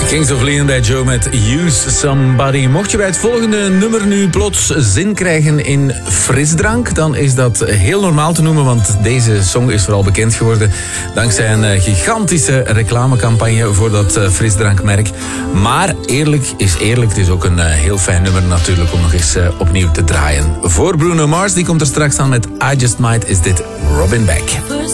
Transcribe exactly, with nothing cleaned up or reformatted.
Kings of Leon bij Joe met Use Somebody. Mocht je bij het volgende nummer nu plots zin krijgen in frisdrank, dan is dat heel normaal te noemen, want deze song is vooral bekend geworden dankzij een gigantische reclamecampagne voor dat frisdrankmerk. Maar eerlijk is eerlijk, het is ook een heel fijn nummer natuurlijk om nog eens opnieuw te draaien. Voor Bruno Mars, die komt er straks aan met I Just Might, is dit Robin Beck.